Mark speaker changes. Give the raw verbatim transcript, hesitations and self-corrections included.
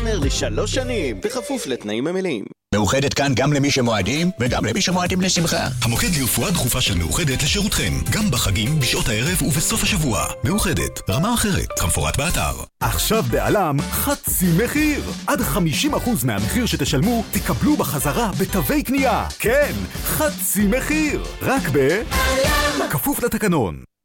Speaker 1: ייגמר לשלוש שנים, בכפוף לתנאים המלאים.
Speaker 2: מאוחדת כאן גם למי שמועדים וגם למי שמועדים לשמחה.
Speaker 3: המוקד לרפואה דחופה של מאוחדת לשירותכם, גם בחגים, בשעות הערב ובסוף השבוע. מאוחדת, רמה אחרת, כמפורט באתר.
Speaker 4: עכשיו בעלם חצי מחיר. עד חמישים אחוז מהמחיר שתשלמו תקבלו בחזרה בתווי קנייה. כן, חצי מחיר. רק בעלם. כפוף לתקנון.